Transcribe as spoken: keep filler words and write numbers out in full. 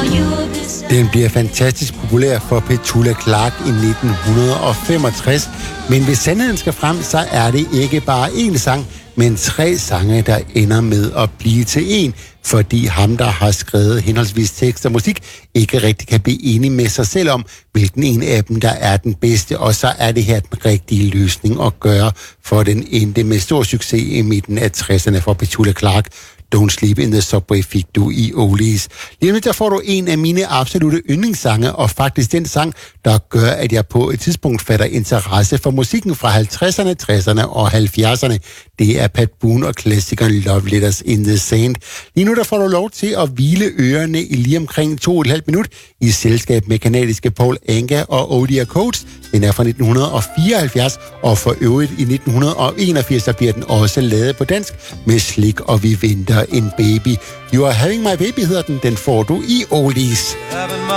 Den bliver fantastisk populær for Petula Clark i nitten femogtres, men hvis sandheden skal frem, så er det ikke bare én sang, men tre sange, der ender med at blive til én, fordi ham, der har skrevet henholdsvis tekst og musik, ikke rigtig kan blive enig med sig selv om, hvilken en af dem, der er den bedste, og så er det her den rigtige løsning at gøre, for den endte med stor succes i midten af tresserne for Petula Clark. Don't Sleep in the Subway fik du i Oldies. Lige nu der får du en af mine absolute yndlingssange, og faktisk den sang, der gør, at jeg på et tidspunkt fatter interesse for musikken fra halvtredserne, tresserne og halvfjerdserne. Det er Pat Boone og klassikeren Love Letters in the Sand. Lige nu der får du lov til at hvile ørerne i lige omkring to og et halvt minut i selskab med kanadiske Paul Anka og Odia Coates. Den er fra nitten fireoghalvfjerds, og for øvrigt i nitten enogfirs, der bliver den også lavet på dansk med Slik og Vi Venter en Baby. You Are Having My Baby hedder den, den får du i Oldies.